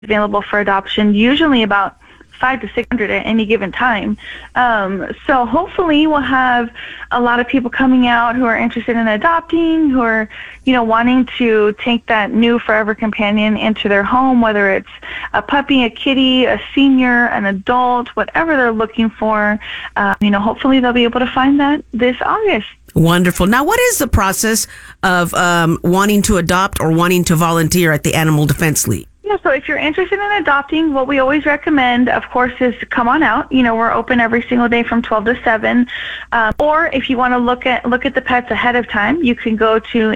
available for adoption, usually about 500 to 600 at any given time. So hopefully we'll have a lot of people coming out who are interested in adopting, who are, wanting to take that new forever companion into their home, whether it's a puppy, a kitty, a senior, an adult, whatever they're looking for. Hopefully they'll be able to find that this August. Wonderful. Now, what is the process of wanting to adopt or wanting to volunteer at the Animal Defense League? Yeah, so if you're interested in adopting, what we always recommend, of course, is to come on out. We're open every single day from 12 to 7. Or if you want to look at the pets ahead of time, you can go to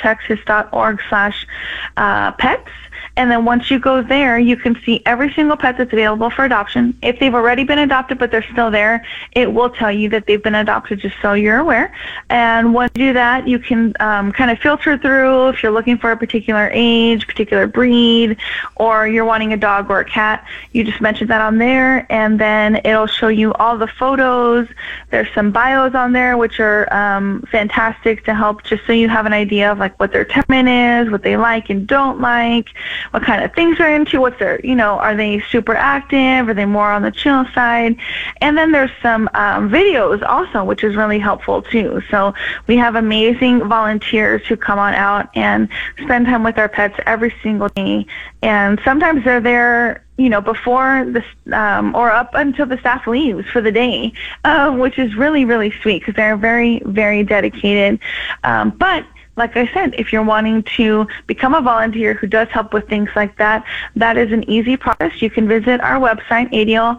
adltexas.org/pets. And then once you go there, you can see every single pet that's available for adoption. If they've already been adopted but they're still there, it will tell you that they've been adopted, just so you're aware. And once you do that, you can kind of filter through if you're looking for a particular age, particular breed, or you're wanting a dog or a cat. You just mention that on there, and then it'll show you all the photos. There's some bios on there, which are fantastic to help, just so you have an idea of like what their temperament is, what they like and don't like, what kind of things they're into, what's their, are they super active, are they more on the chill side? And then there's some videos also, which is really helpful too. So we have amazing volunteers who come on out and spend time with our pets every single day. And sometimes they're there, before the or up until the staff leaves for the day, which is really, really sweet because they're very, very dedicated. But like I said, if you're wanting to become a volunteer who does help with things like that, that is an easy process. You can visit our website,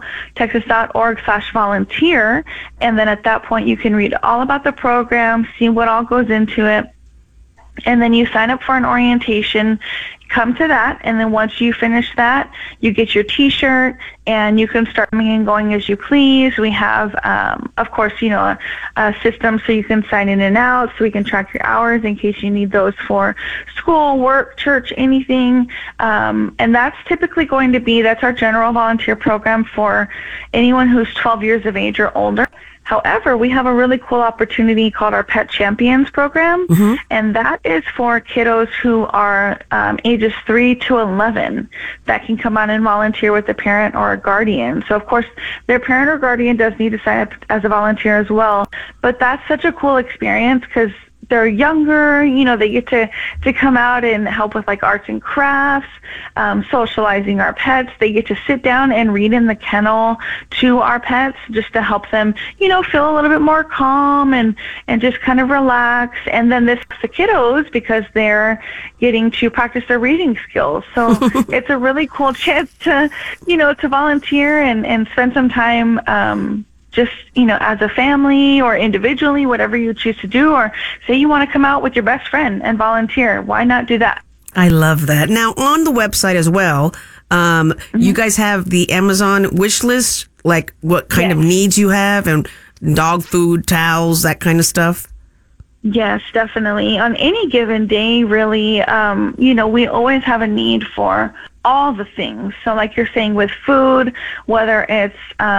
adltexas.org/volunteer, and then at that point you can read all about the program, see what all goes into it, and then you sign up for an orientation. Come to that, and then once you finish that, you get your T-shirt, and you can start coming and going as you please. We have, of course, a system so you can sign in and out, so we can track your hours in case you need those for school, work, church, anything. And that's typically going to be, that's our general volunteer program for anyone who's 12 years of age or older. However, we have a really cool opportunity called our Pet Champions program, and that is for kiddos who are ages 3 to 11 that can come out and volunteer with a parent or a guardian. So, of course, their parent or guardian does need to sign up as a volunteer as well, but that's such a cool experience because they're younger, they get to come out and help with like arts and crafts, socializing our pets. They get to sit down and read in the kennel to our pets just to help them, feel a little bit more calm and just kind of relax. And then this the kiddos because they're getting to practice their reading skills. So it's a really cool chance to, to volunteer and spend some time, just, as a family or individually, whatever you choose to do, or say you want to come out with your best friend and volunteer. Why not do that? I love that. Now, on the website as well, you guys have the Amazon wish list, like what kind of needs you have and dog food, towels, that kind of stuff? Yes, definitely. On any given day, really, we always have a need for all the things. So like you're saying with food, whether it's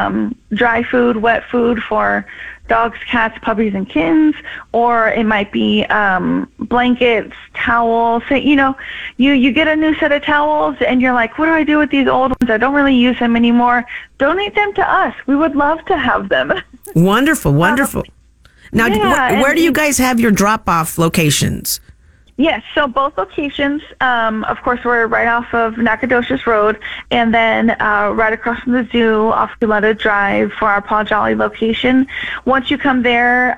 dry food, wet food for dogs, cats, puppies, and kittens, or it might be blankets, towels. So, you get a new set of towels and you're like, what do I do with these old ones? I don't really use them anymore. Donate them to us. We would love to have them. Wonderful, wonderful. Now, where do you guys have your drop-off locations? Yes, so both locations, of course, we're right off of Nacogdoches Road, and then right across from the zoo off Guletta Drive for our Paul Jolly location. Once you come there,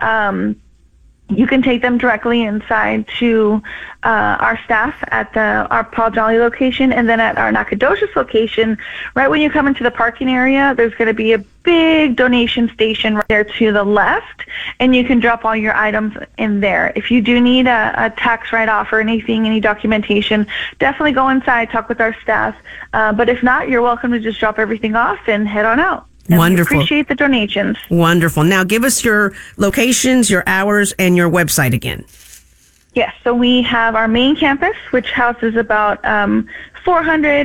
you can take them directly inside to our staff at our Paul Jolly location, and then at our Nacogdoches location, right when you come into the parking area, there's going to be a big donation station right there to the left, and you can drop all your items in there. If you do need a tax write-off or anything, any documentation, definitely go inside, talk with our staff. But if not, you're welcome to just drop everything off and head on out. And wonderful. We appreciate the donations. Wonderful. Now give us your locations, your hours, and your website again. Yes, so we have our main campus, which houses about 400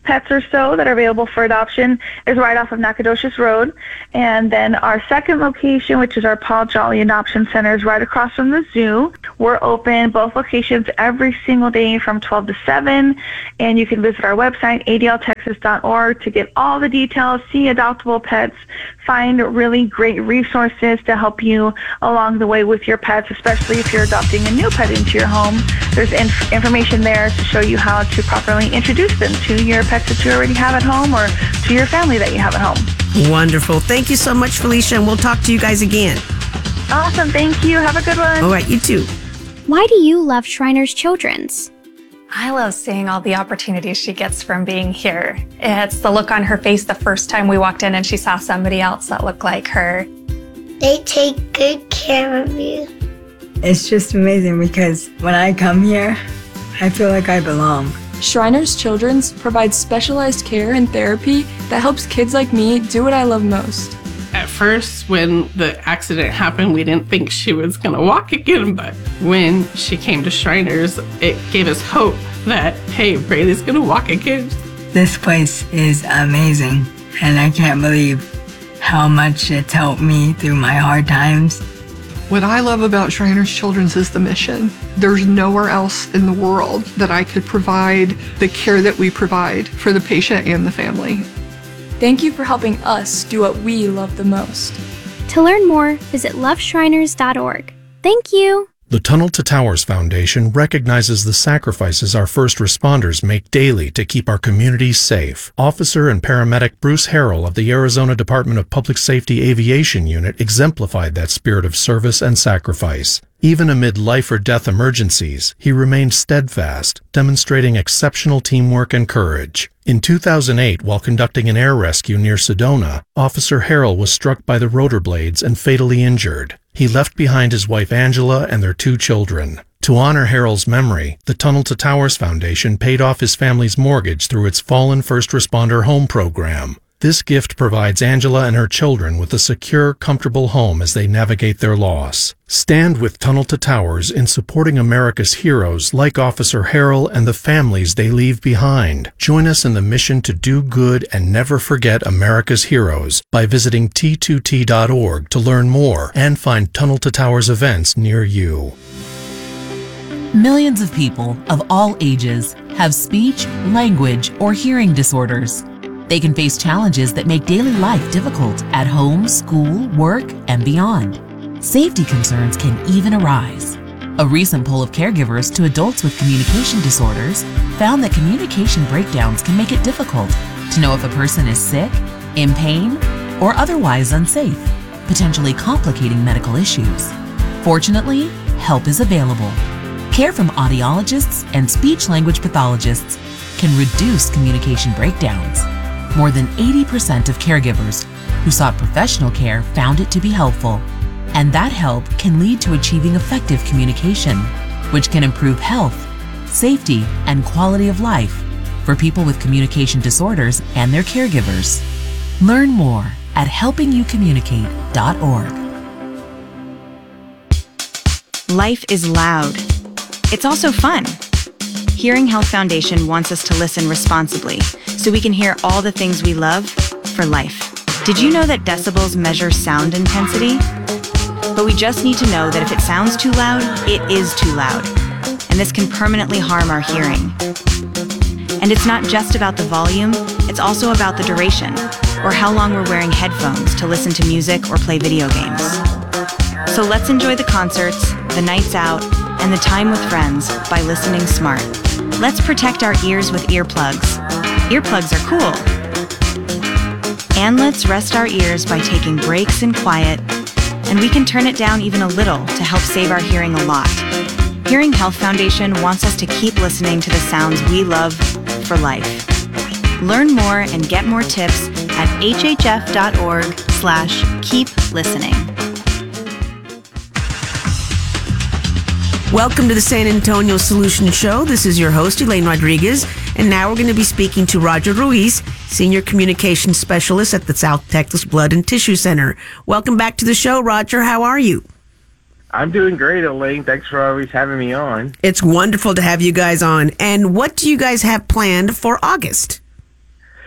pets or so that are available for adoption is right off of Nacogdoches Road. And then our second location, which is our Paul Jolly Adoption Center, is right across from the zoo. We're open both locations every single day from 12 to 7. And you can visit our website, adltexas.org, to get all the details, see adoptable pets, find really great resources to help you along the way with your pets, especially if you're adopting a new pet into your home. There's information there to show you how to properly introduce them to your pets that you already have at home or to your family that you have at home. Wonderful. Thank you so much, Felicia, and we'll talk to you guys again. Awesome. Thank you. Have a good one. All right, you too. Why do you love Shriners Children's? I love seeing all the opportunities she gets from being here. It's the look on her face the first time we walked in and she saw somebody else that looked like her. They take good care of you. It's just amazing because when I come here, I feel like I belong. Shriners Children's provides specialized care and therapy that helps kids like me do what I love most. At first, when the accident happened, we didn't think she was going to walk again, but when she came to Shriners, it gave us hope that, hey, Braylee's going to walk again. This place is amazing, and I can't believe how much it's helped me through my hard times. What I love about Shriners Children's is the mission. There's nowhere else in the world that I could provide the care that we provide for the patient and the family. Thank you for helping us do what we love the most. To learn more, visit loveshriners.org. Thank you. The Tunnel to Towers Foundation recognizes the sacrifices our first responders make daily to keep our communities safe. Officer and paramedic Bruce Harrell of the Arizona Department of Public Safety Aviation Unit exemplified that spirit of service and sacrifice. Even amid life or death emergencies, he remained steadfast, demonstrating exceptional teamwork and courage. In 2008, while conducting an air rescue near Sedona, Officer Harrell was struck by the rotor blades and fatally injured. He left behind his wife Angela and their 2 children. To honor Harrell's memory, the Tunnel to Towers Foundation paid off his family's mortgage through its Fallen First Responder Home Program. This gift provides Angela and her children with a secure, comfortable home as they navigate their loss. Stand with Tunnel to Towers in supporting America's heroes like Officer Harrell and the families they leave behind. Join us in the mission to do good and never forget America's heroes by visiting T2T.org to learn more and find Tunnel to Towers events near you. Millions of people of all ages have speech, language, or hearing disorders. They can face challenges that make daily life difficult at home, school, work, and beyond. Safety concerns can even arise. A recent poll of caregivers to adults with communication disorders found that communication breakdowns can make it difficult to know if a person is sick, in pain, or otherwise unsafe, potentially complicating medical issues. Fortunately, help is available. Care from audiologists and speech-language pathologists can reduce communication breakdowns. More than 80% of caregivers who sought professional care found it to be helpful, and that help can lead to achieving effective communication, which can improve health, safety, and quality of life for people with communication disorders and their caregivers. Learn more at helpingyoucommunicate.org. Life is loud. It's also fun. Hearing Health Foundation wants us to listen responsibly so we can hear all the things we love for life. Did you know that decibels measure sound intensity? But we just need to know that if it sounds too loud, it is too loud. And this can permanently harm our hearing. And it's not just about the volume, it's also about the duration, or how long we're wearing headphones to listen to music or play video games. So let's enjoy the concerts, the nights out, and the time with friends by listening smart. Let's protect our ears with earplugs. Earplugs are cool. And let's rest our ears by taking breaks in quiet, and we can turn it down even a little to help save our hearing a lot. Hearing Health Foundation wants us to keep listening to the sounds we love for life. Learn more and get more tips at hhf.org/keep listening. Welcome to the San Antonio Solution Show. This is your host, Elaine Rodriguez, and now we're going to be speaking to Roger Ruiz, Senior Communications Specialist at the South Texas Blood and Tissue Center. Welcome back to the show, Roger. How are you? I'm doing great, Elaine. Thanks for always having me on. It's wonderful to have you guys on. And what do you guys have planned for August?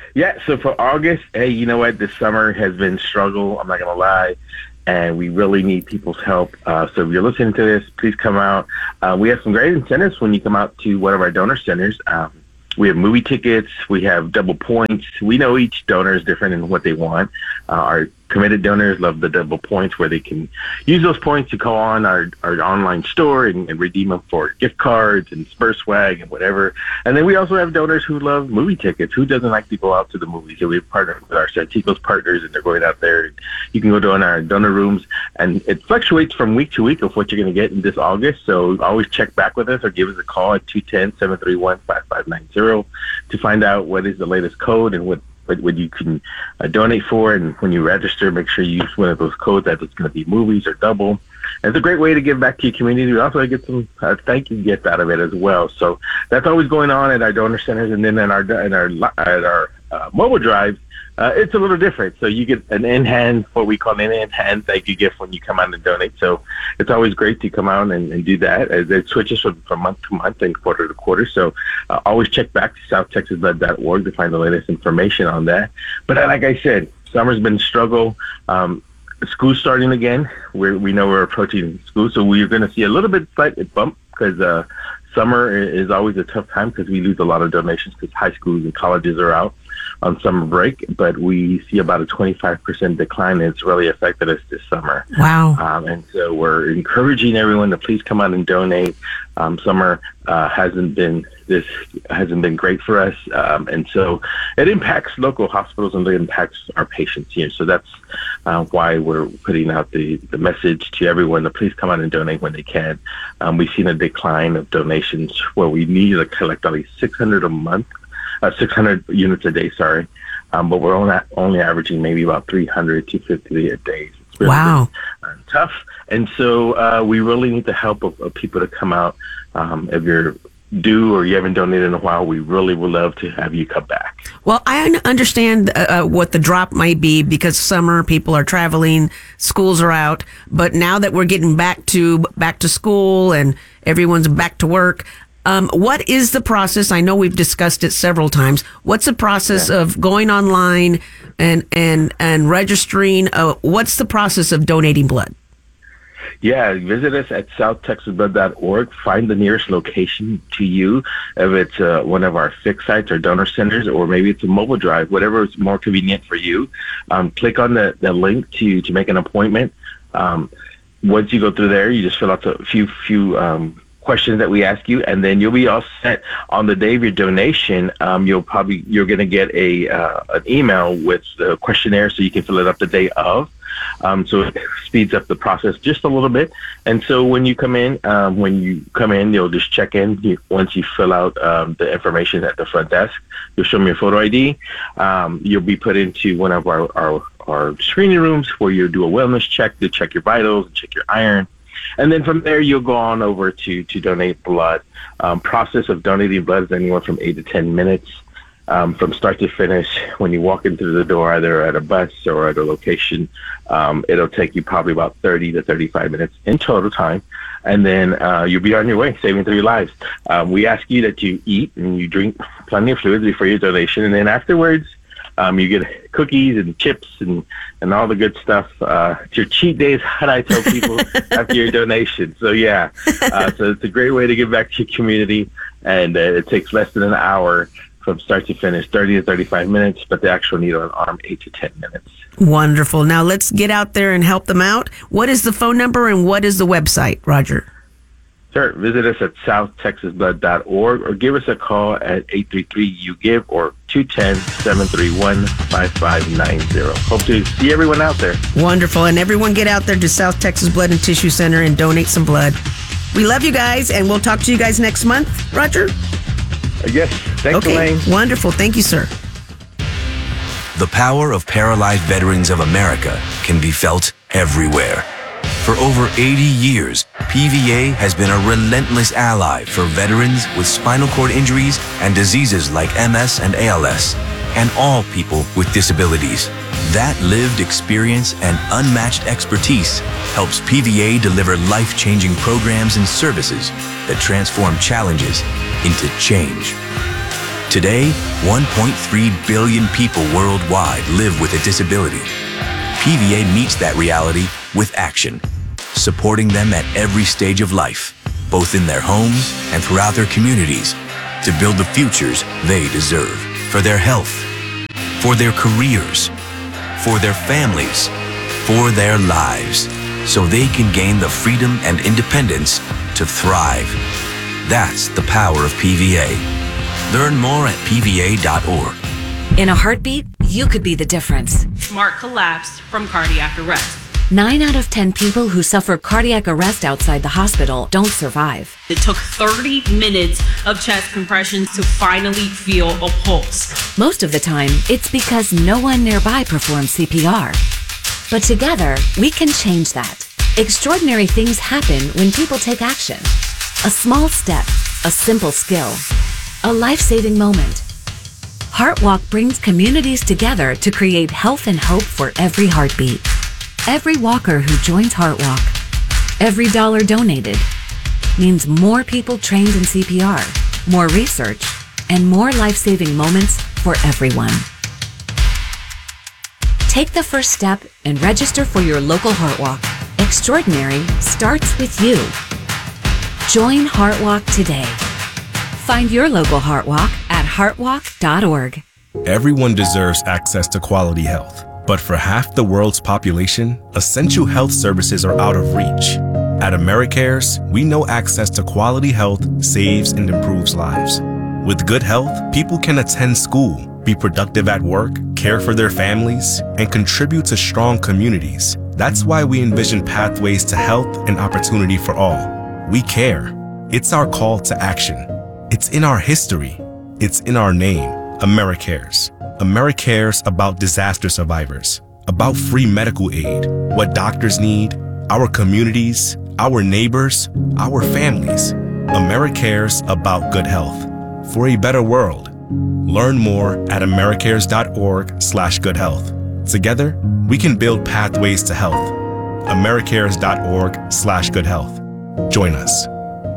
Yeah, so for August, hey, you know what? This summer has been struggle. I'm not going to lie. And we really need people's help. So if you're listening to this, please come out. We have some great incentives when you come out to one of our donor centers. We have movie tickets. We have double points. We know each donor is different in what they want. Our committed donors love the double points where they can use those points to go on our online store and redeem them for gift cards and Spur Swag and whatever. And then we also have donors who love movie tickets. Who doesn't like to go out to the movies? So we've partnered with our Santikos partners, and they're going out there. You can go to our donor rooms, and it fluctuates from week to week of what you're going to get in this August. So always check back with us or give us a call at 210-731-5590 to find out what is the latest code and what you can donate for. And when you register, make sure you use one of those codes that it's going to be movies or double. And it's a great way to give back to your community. We also get some thank you gifts out of it as well. So that's always going on at our donor centers, and then at our mobile drives. It's a little different. So you get an in-hand, what we call an in-hand thank you gift when you come out and donate. So it's always great to come out and do that. It switches from month to month and quarter to quarter. So always check back to southtexasblood.org to find the latest information on that. But like I said, summer's been a struggle. School's starting again. We know we're approaching school, so we're going to see a little bit slight bump because summer is always a tough time because we lose a lot of donations because high schools and colleges are out on summer break, but we see about a 25% decline, and it's really affected us this summer. Wow. And so we're encouraging everyone to please come out and donate. Summer hasn't been great for us, and so it impacts local hospitals and it impacts our patients here. So that's why we're putting out the message to everyone to please come out and donate when they can. We've seen a decline of donations where we need to collect at least 600 units a day, but we're only averaging maybe about 300 to 50 a day. It's really wow. been, tough, and so we really need the help of people to come out. If you're due or you haven't donated in a while, we really would love to have you come back. Well, I understand what the drop might be because summer people are traveling, schools are out, but now that we're getting back to school and everyone's back to work, what is the process? I know we've discussed it several times. What's the process of going online and registering? What's the process of donating blood? Yeah, visit us at southtexasblood.org. Find the nearest location to you, if it's one of our fixed sites or donor centers, or maybe it's a mobile drive, whatever is more convenient for you. Click on the link to make an appointment. Once you go through there, you just fill out a few questions that we ask you, and then you'll be all set. On the day of your donation, you're going to get an email with the questionnaire so you can fill it up the day of. So it speeds up the process just a little bit. And so when you come in, you'll just check in. Once you fill out the information at the front desk, you'll show me your photo ID. You'll be put into one of our screening rooms where you'll do a wellness check to check your vitals, check your iron. And then from there, you'll go on over to donate blood. Process of donating blood is anywhere from 8 to 10 minutes. From start to finish, when you walk into the door, either at a bus or at a location, it'll take you probably about 30 to 35 minutes in total time. And then you'll be on your way, saving 3 lives. We ask you that you eat and you drink plenty of fluids before your donation. And then afterwards, you get cookies and chips and all the good stuff. It's your cheat days, how I tell people, after your donation. So, yeah. So it's a great way to give back to your community. And it takes less than an hour from start to finish, 30 to 35 minutes, but the actual needle and arm, 8 to 10 minutes. Wonderful. Now let's get out there and help them out. What is the phone number and what is the website, Roger? Sure. Visit us at southtexasblood.org or give us a call at 833-YOU-GIVE or 210-731-5590. Hope to see everyone out there. Wonderful. And everyone get out there to South Texas Blood and Tissue Center and donate some blood. We love you guys, and we'll talk to you guys next month. Roger? Yes. Thanks, Elaine. Wonderful. Thank you, sir. The power of Paralyzed Veterans of America can be felt everywhere. For over 80 years, PVA has been a relentless ally for veterans with spinal cord injuries and diseases like MS and ALS, and all people with disabilities. That lived experience and unmatched expertise helps PVA deliver life-changing programs and services that transform challenges into change. Today, 1.3 billion people worldwide live with a disability. PVA meets that reality with action, supporting them at every stage of life, both in their homes and throughout their communities, to build the futures they deserve for their health, for their careers, for their families, for their lives, so they can gain the freedom and independence to thrive. That's the power of PVA. Learn more at pva.org. In a heartbeat, you could be the difference. Mark collapsed from cardiac arrest. 9 out of 10 people who suffer cardiac arrest outside the hospital don't survive. It took 30 minutes of chest compressions to finally feel a pulse. Most of the time, it's because no one nearby performs CPR. But together, we can change that. Extraordinary things happen when people take action. A small step, a simple skill, a life-saving moment. HeartWalk brings communities together to create health and hope for every heartbeat. Every walker who joins HeartWalk, every dollar donated, means more people trained in CPR, more research, and more life-saving moments for everyone. Take the first step and register for your local HeartWalk. Extraordinary starts with you. Join HeartWalk today. Find your local HeartWalk at heartwalk.org. Everyone deserves access to quality health. But for half the world's population, essential health services are out of reach. At AmeriCares, we know access to quality health saves and improves lives. With good health, people can attend school, be productive at work, care for their families, and contribute to strong communities. That's why we envision pathways to health and opportunity for all. We care. It's our call to action. It's in our history. It's in our name, AmeriCares. AmeriCares about disaster survivors, about free medical aid, what doctors need, our communities, our neighbors, our families. AmeriCares about good health for a better world. Learn more at americares.org/goodhealth. Together, we can build pathways to health. americares.org/goodhealth. Join us.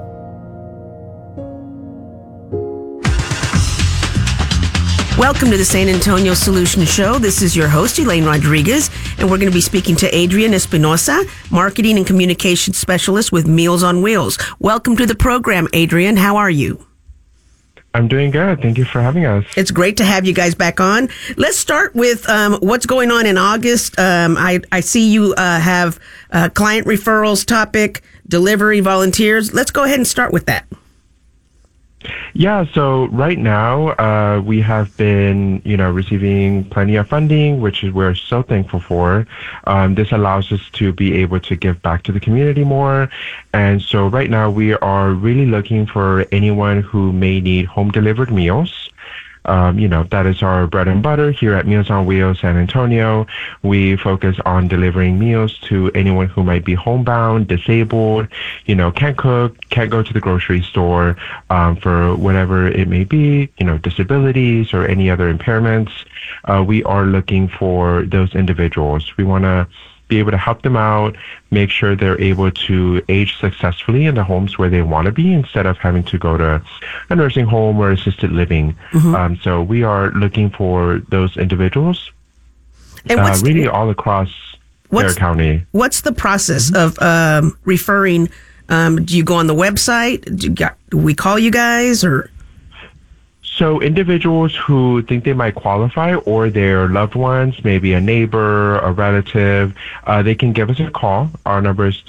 Welcome to the San Antonio Solution Show. This is your host, Elaine Rodriguez, and we're going to be speaking to Adrian Espinosa, Marketing and Communications Specialist with Meals on Wheels. Welcome to the program, Adrian. How are you? I'm doing good. Thank you for having us. It's great to have you guys back on. Let's start with what's going on in August. I see you have client referrals topic, delivery volunteers. Let's go ahead and start with that. Yeah, so right now we have been, receiving plenty of funding, which is we're so thankful for. This allows us to be able to give back to the community more. And so right now we are really looking for anyone who may need home delivered meals. That is our bread and butter here at Meals on Wheels San Antonio. We focus on delivering meals to anyone who might be homebound, disabled, can't cook, can't go to the grocery store, for whatever it may be, disabilities or any other impairments. We are looking for those individuals. We want to be able to help them out, make sure they're able to age successfully in the homes where they want to be instead of having to go to a nursing home or assisted living. Mm-hmm. So we are looking for those individuals really all across Bexar County. What's the process of referring? Do you go on the website? Do we call you guys or? So individuals who think they might qualify or their loved ones, maybe a neighbor, a relative, they can give us a call. Our number is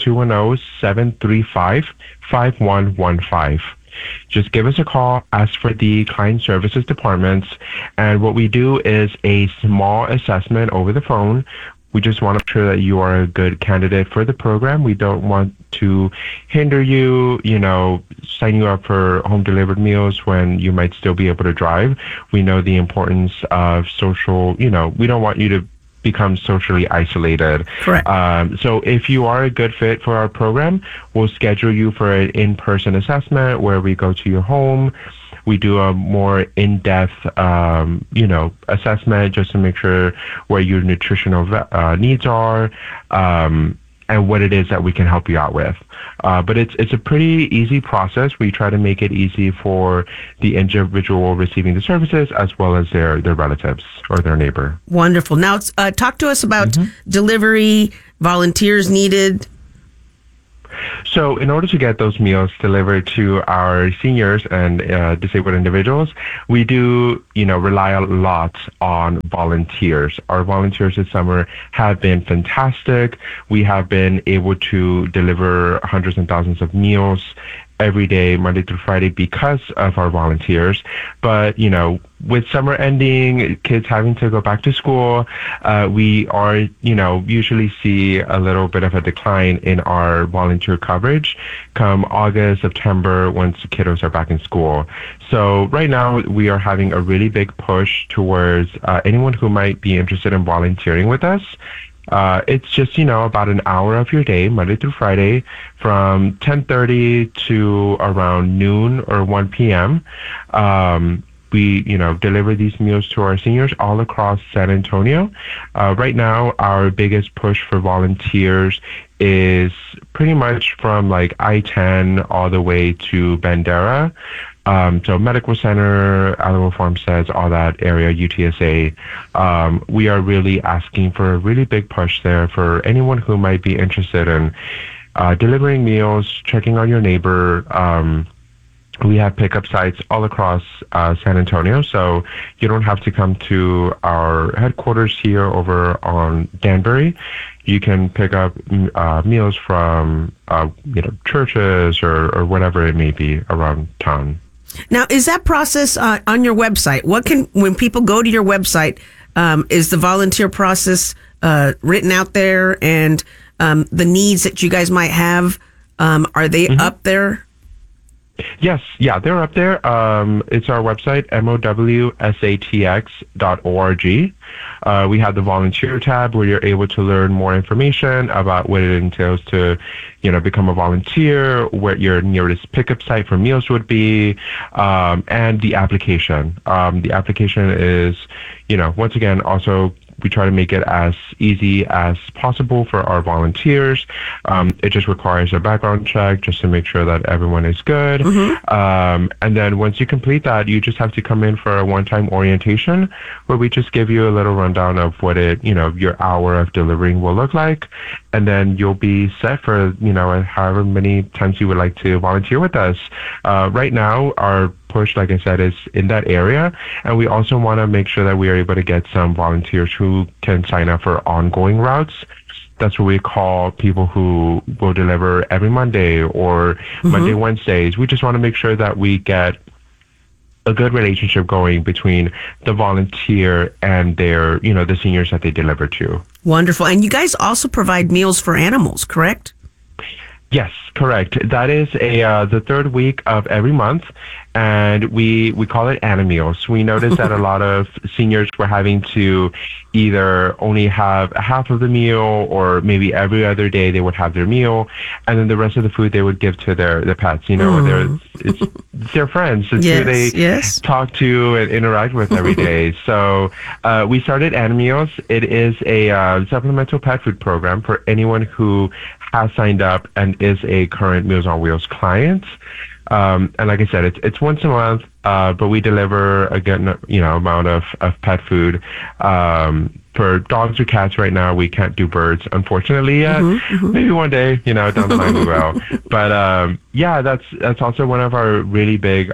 210-735-5115. Just give us a call, ask for the client services departments, and what we do is a small assessment over the phone. We just want to make sure that you are a good candidate for the program. We don't want to hinder you, sign you up for home delivered meals when you might still be able to drive. We know the importance of social, we don't want you to become socially isolated. Correct. So if you are a good fit for our program, we'll schedule you for an in-person assessment where we go to your home. We do a more in-depth, assessment just to make sure where your nutritional needs are. and what it is that we can help you out with. But it's a pretty easy process. We try to make it easy for the individual receiving the services as well as their relatives or their neighbor. Wonderful. Now, talk to us about delivery, volunteers needed. So in order to get those meals delivered to our seniors and disabled individuals, we do, rely a lot on volunteers. Our volunteers this summer have been fantastic. We have been able to deliver hundreds and thousands of meals every day, Monday through Friday, because of our volunteers. But, with summer ending, kids having to go back to school, we are, usually see a little bit of a decline in our volunteer coverage come August, September, once the kiddos are back in school. So right now we are having a really big push towards anyone who might be interested in volunteering with us. It's just, about an hour of your day, Monday through Friday, from 10:30 to around noon or 1 p.m. We, deliver these meals to our seniors all across San Antonio. Right now, our biggest push for volunteers is pretty much from like I-10 all the way to Bandera. So Medical Center, Alamo Farmsteads, all that area, UTSA. We are really asking for a really big push there for anyone who might be interested in delivering meals, checking on your neighbor. We have pickup sites all across San Antonio, so you don't have to come to our headquarters here over on Danbury. You can pick up meals from, churches or whatever it may be around town. Now, is that process on your website? When people go to your website, is the volunteer process written out there, and the needs that you guys might have, are they up there? Yes, yeah, they're up there. It's our website, mowsatx.org. We have the volunteer tab where you're able to learn more information about what it entails to, become a volunteer, where your nearest pickup site for meals would be, and the application. The application is, once again, also we try to make it as easy as possible for our volunteers. It just requires a background check just to make sure that everyone is good. And then once you complete that, you just have to come in for a one-time orientation where we just give you a little rundown of what your hour of delivering will look like. And then you'll be set for, however many times you would like to volunteer with us. Right now, our push, like I said, is in that area, and we also want to make sure that we are able to get some volunteers who can sign up for ongoing routes. That's what we call people who will deliver every Monday or Monday, Wednesdays. We just want to make sure that we get a good relationship going between the volunteer and their, the seniors that they deliver to. Wonderful. And you guys also provide meals for animals, correct? Yes, correct. That is the third week of every month, and we call it Animeals. We noticed that a lot of seniors were having to either only have half of the meal, or maybe every other day they would have their meal, and then the rest of the food they would give to their pets. It's their friends. It's who they talk to and interact with every day. So we started Animeals. It is a supplemental pet food program for anyone who has signed up and is a current Meals on Wheels client. And like I said, it's once a month, but we deliver a good amount of pet food. For dogs or cats right now, we can't do birds, unfortunately, yet. Maybe one day, down the line we will. But that's also one of our really big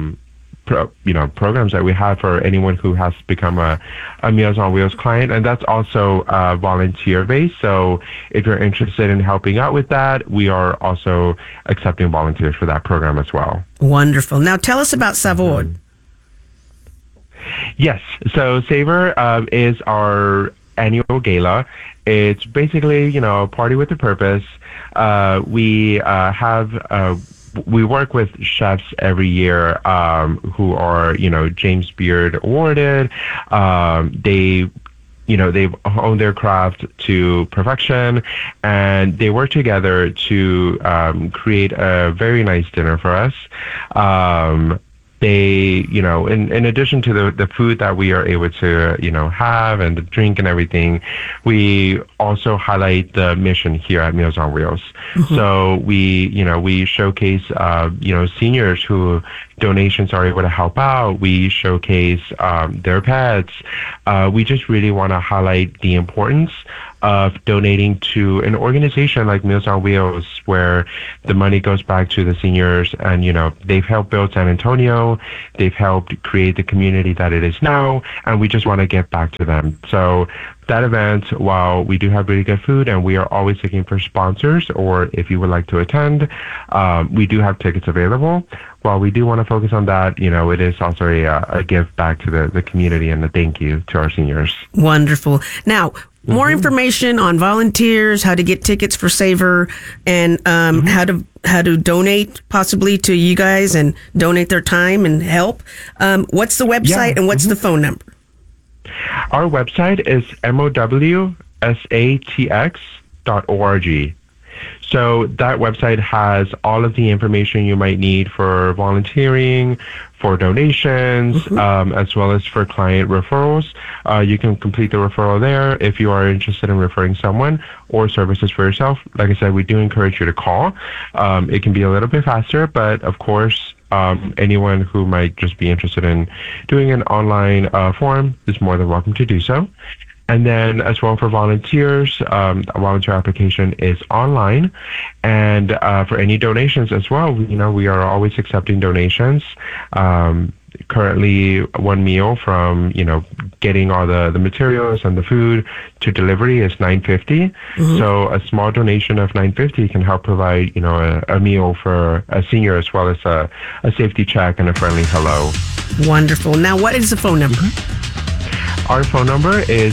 programs that we have for anyone who has become a Meals on Wheels client, and that's also volunteer based. So if you're interested in helping out with that, we are also accepting volunteers for that program as well. Wonderful. Now tell us about Savor. Yes, so Savor is our annual gala. It's basically a party with a purpose. We work with chefs every year who are, James Beard awarded. They've honed their craft to perfection, and they work together to create a very nice dinner for us. they, in addition to the food that we are able to, have and the drink and everything, we also highlight the mission here at Meals on Wheels. Mm-hmm. So we showcase, seniors who donations are able to help out. We showcase their pets. We just really want to highlight the importance of donating to an organization like Meals on Wheels, where the money goes back to the seniors, and they've helped build San Antonio, they've helped create the community that it is now, and we just want to get back to them. So that event, while we do have really good food and we are always looking for sponsors, or if you would like to attend, we do have tickets available. While we do want to focus on that, it is also a gift back to the community and a thank you to our seniors. Wonderful. Now, more information on volunteers, how to get tickets for Savor, and how to donate possibly to you guys and donate their time and help. What's the website and what's the phone number? Our website is mowsatx.org. So that website has all of the information you might need for volunteering, for donations, as well as for client referrals. You can complete the referral there if you are interested in referring someone or services for yourself. Like I said, we do encourage you to call. It can be a little bit faster, but of course, anyone who might just be interested in doing an online form is more than welcome to do so. And then as well for volunteers, a volunteer application is online. And for any donations as well, we are always accepting donations. Currently, one meal from, getting all the materials and the food to delivery is $9.50. So a small donation of $9.50 can help provide, a meal for a senior, as well as a safety check and a friendly hello. Wonderful. Now, what is the phone number? Our phone number is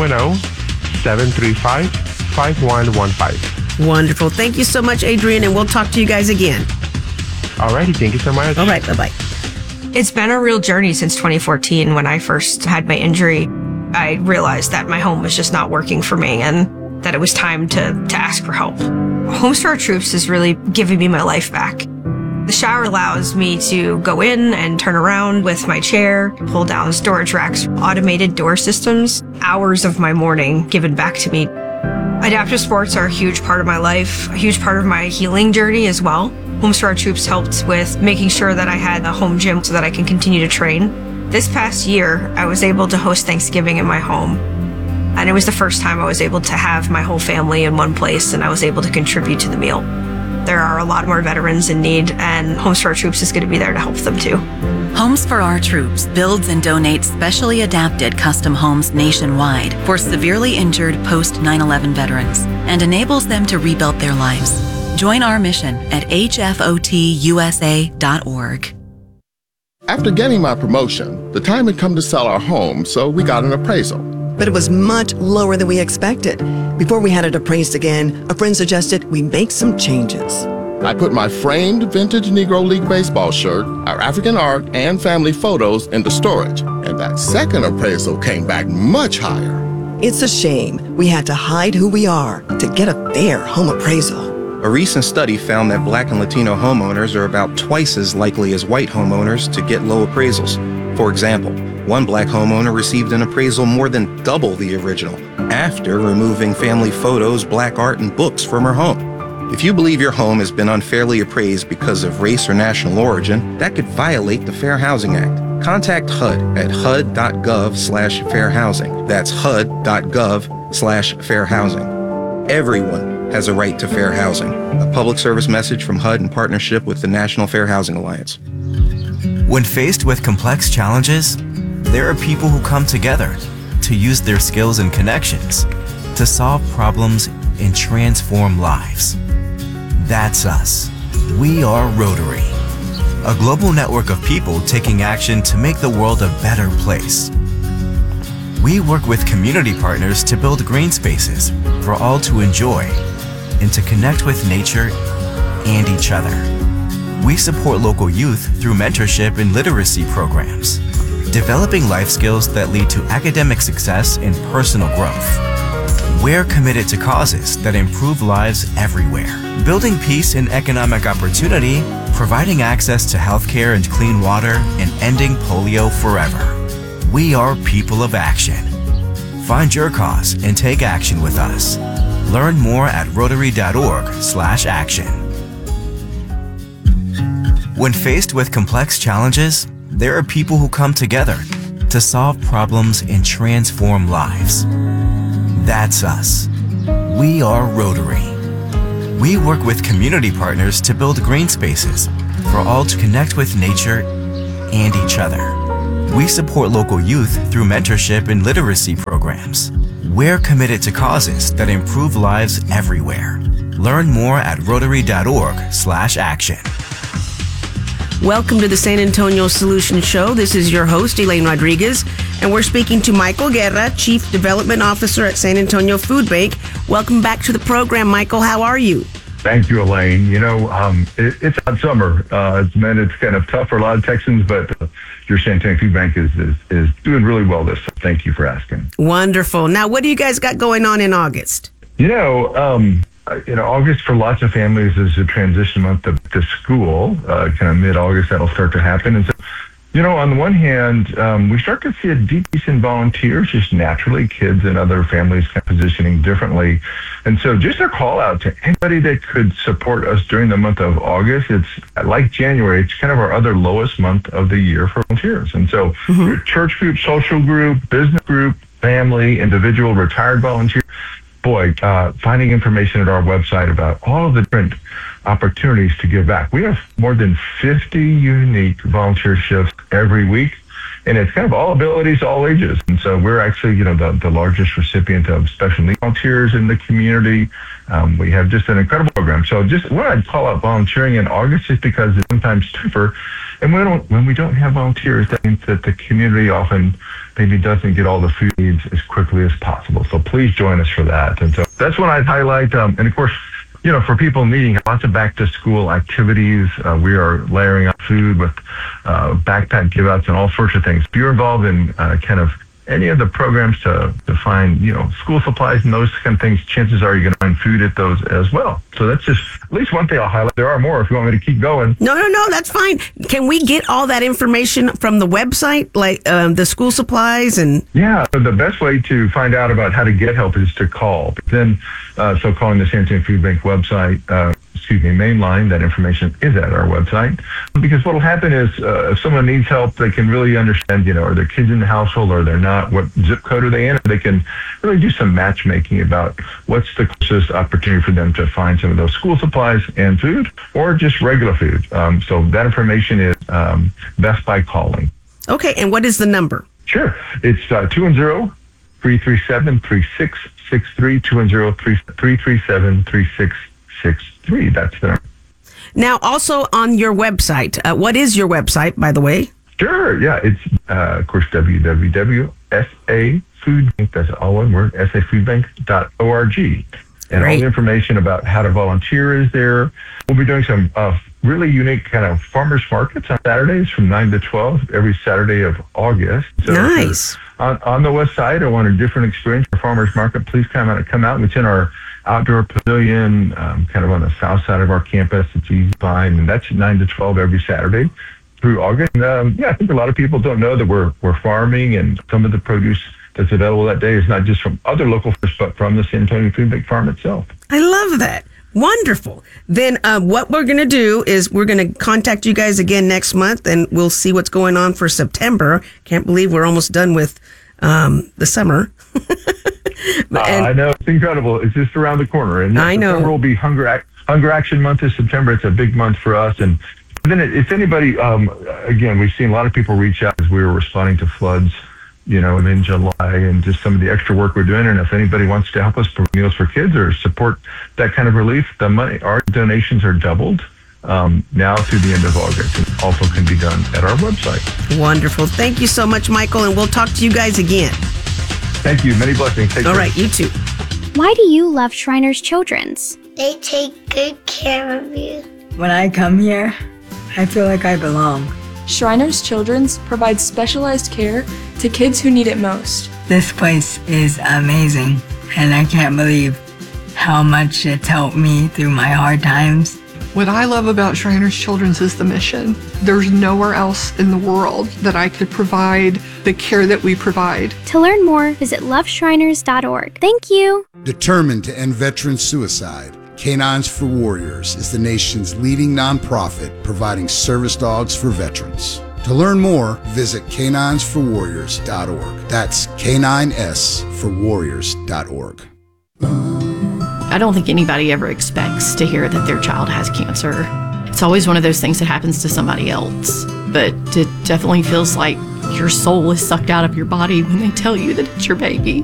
210-735-5115. Wonderful. Thank you so much, Adrian, and we'll talk to you guys again. All righty. Thank you so much. All right. Bye-bye. It's been a real journey since 2014. When I first had my injury, I realized that my home was just not working for me and that it was time to ask for help. Homes for Our Troops is really giving me my life back. The shower allows me to go in and turn around with my chair, pull down storage racks, automated door systems, hours of my morning given back to me. Adaptive sports are a huge part of my life, a huge part of my healing journey as well. Homes for Our Troops helped with making sure that I had a home gym so that I can continue to train. This past year, I was able to host Thanksgiving in my home. And it was the first time I was able to have my whole family in one place, and I was able to contribute to the meal. There are a lot more veterans in need, and Homes for Our Troops is going to be there to help them too. Homes for Our Troops builds and donates specially adapted custom homes nationwide for severely injured post 9/11 veterans and enables them to rebuild their lives. Join our mission at hfotusa.org. After getting my promotion, the time had come to sell our home, so we got an appraisal. But it was much lower than we expected. Before we had it appraised again, a friend suggested we make some changes. I put my framed vintage Negro League baseball shirt, our African art, and family photos into storage, and that second appraisal came back much higher. It's a shame we had to hide who we are to get a fair home appraisal. A recent study found that Black and Latino homeowners are about twice as likely as white homeowners to get low appraisals. For example, one Black homeowner received an appraisal more than double the original after removing family photos, Black art, and books from her home. If you believe your home has been unfairly appraised because of race or national origin, that could violate the Fair Housing Act. Contact HUD at hud.gov/fairhousing. That's hud.gov/fairhousing. Everyone has a right to fair housing. A public service message from HUD in partnership with the National Fair Housing Alliance. When faced with complex challenges, there are people who come together to use their skills and connections to solve problems and transform lives. That's us. We are Rotary, a global network of people taking action to make the world a better place. We work with community partners to build green spaces for all to enjoy and to connect with nature and each other. We support local youth through mentorship and literacy programs, developing life skills that lead to academic success and personal growth. We're committed to causes that improve lives everywhere, building peace and economic opportunity, providing access to healthcare and clean water, and ending polio forever. We are people of action. Find your cause and take action with us. Learn more at Rotary.org/action. When faced with complex challenges, there are people who come together to solve problems and transform lives. That's us. We are Rotary. We work with community partners to build green spaces for all to connect with nature and each other. We support local youth through mentorship and literacy programs. We're committed to causes that improve lives everywhere. Learn more at Rotary.org/action. Welcome to the San Antonio Solution Show. This is your host, Elaine Rodriguez, and we're speaking to Michael Guerra, Chief Development Officer at San Antonio Food Bank. Welcome back to the program, Michael. How are you? Thank you, Elaine. You know, it's hot summer. It's meant it's kind of tough for a lot of Texans, but your San Antonio Food Bank is doing really well this. Thank you for asking. Wonderful. Now, what do you guys got going on in August? August for lots of families is a transition month to school. Kind of mid-August, that'll start to happen. And so, on the one hand, we start to see a decrease in volunteers, just naturally, kids and other families kind of positioning differently. And so just a call out to anybody that could support us during the month of August. It's like January, it's kind of our other lowest month of the year for volunteers. And so your church group, social group, business group, family, individual, retired volunteer, finding information at our website about all of the different opportunities to give back. We have more than 50 unique volunteer shifts every week, and it's kind of all abilities, all ages. And so we're actually, the largest recipient of special needs volunteers in the community. We have just an incredible program. So just what I'd call out volunteering in August is because it's sometimes tougher. And when we don't have volunteers, that means that the community often maybe doesn't get all the food needs as quickly as possible. So please join us for that. And so that's what I'd highlight. And of course, for people needing lots of back-to-school activities, we are layering out food with backpack give-outs and all sorts of things. If you're involved in kind of any of the programs to find, school supplies and those kind of things, chances are you're going to find food at those as well. So that's just at least one thing I'll highlight. There are more if you want me to keep going. No, that's fine. Can we get all that information from the website, like the school supplies and? Yeah, so the best way to find out about how to get help is to call. Then, so calling the San Antonio Food Bank website, main line, that information is at our website. Because what will happen is if someone needs help, they can really understand, are there kids in the household or they're not? What zip code are they in? They can really do some matchmaking about what's the closest opportunity for them to find some of those school supplies and food or just regular food. So that information is best by calling. Okay, and what is the number? Sure. It's 210-337-3663, 210-337-3663. That's the number. Now, also on your website, what is your website, by the way? Sure, yeah. It's, of course, www.safoodbank, that's all one word, safoodbank.org. And all the information about how to volunteer is there. We'll be doing some really unique kind of farmers markets on Saturdays from 9 to 12 every Saturday of August. So nice. On the west side, I want a different experience for farmers market. Please come out. It's in our outdoor pavilion, kind of on the south side of our campus. It's easy to find, and that's 9 to 12 every Saturday through August. And, I think a lot of people don't know that we're farming, and some of the produce that's available that day is not just from other local farms, but from the San Antonio Food Bank farm itself. I love that. Wonderful. Then what we're going to do is we're going to contact you guys again next month, and we'll see what's going on for September. Can't believe we're almost done with the summer. I know. It's incredible. It's just around the corner. And I know. September will be Hunger Action Month this September. It's a big month for us. And then if anybody, again, we've seen a lot of people reach out as we were responding to floods, and in July, and just some of the extra work we're doing. And if anybody wants to help us for Meals for Kids or support that kind of relief, the money, our donations are doubled now through the end of August, and also can be done at our website. Wonderful. Thank you so much, Michael, and we'll talk to you guys again. Thank you. Many blessings. Take care. All right, you too. Why do you love Shriners Children's? They take good care of you. When I come here, I feel like I belong. Shriners Children's provides specialized care to kids who need it most. This place is amazing, and I can't believe how much it's helped me through my hard times. What I love about Shriners Children's is the mission. There's nowhere else in the world that I could provide the care that we provide. To learn more, visit loveshriners.org. Thank you. Determined to end veteran suicide, Canines for Warriors is the nation's leading nonprofit providing service dogs for veterans. To learn more, visit caninesforwarriors.org. That's K9S4warriors.org. I don't think anybody ever expects to hear that their child has cancer. It's always one of those things that happens to somebody else. But it definitely feels like your soul is sucked out of your body when they tell you that it's your baby.